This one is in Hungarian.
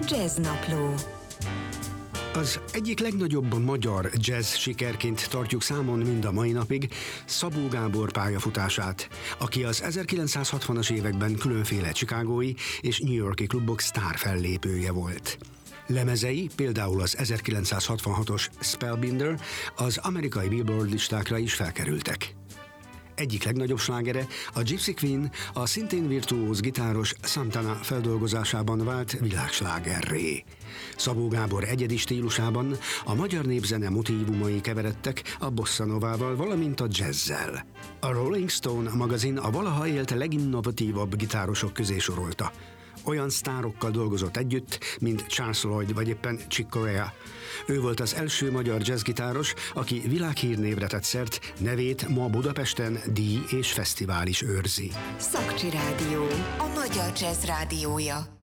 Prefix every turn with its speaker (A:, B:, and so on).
A: Jazznapló.
B: Az egyik legnagyobb magyar jazz sikerként tartjuk számon mind a mai napig Szabó Gábor pályafutását, aki az 1960-as években különféle chicagói és New York-i klubok sztár fellépője volt. Lemezei, például az 1966-os Spellbinder, az amerikai Billboard listákra is felkerültek. Egyik legnagyobb slágere, a Gypsy Queen, a szintén virtuóz gitáros Santana feldolgozásában vált világslágerré. Szabó Gábor egyedi stílusában a magyar népzene motívumai keveredtek a bossa novával, valamint a jazzzel. A Rolling Stone magazin a valaha élt leginnovatívabb gitárosok közé sorolta. Olyan sztárokkal dolgozott együtt, mint Charles Lloyd vagy éppen Chick Corea. Ő volt az első magyar jazzgitáros, aki világhírnévre tett szert, nevét ma Budapesten díj és fesztivál is őrzi.
A: Szakcsi Rádió, a magyar jazz rádiója.